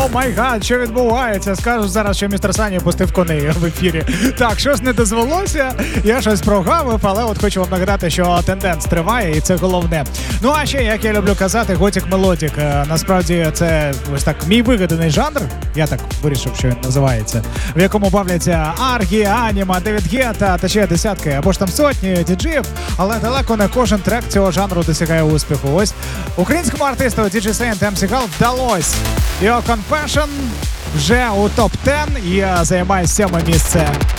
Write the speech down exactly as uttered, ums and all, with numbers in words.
май гад, що відбувається? Скажу зараз, що містер Сані пустив коней в ефірі. Так, щось не дозвелося, я щось прогавив, але от хочу вам нагадати, що тенденс триває, і це головне. Ну а ще, як я люблю казати, готік мелодік. Насправді це ось так мій вигаданий жанр, я так вирішив, що він називається, в якому бавляться Аргі, Аніма, Девід Гетта та ще десятки або ж там сотні діджеїв, але далеко не кожен трек цього жанру досягає успіху. Ось українському артисту ді джей Saint ем сі Hal вдалось. Його Confession вже у топ десять і займає сьоме місце.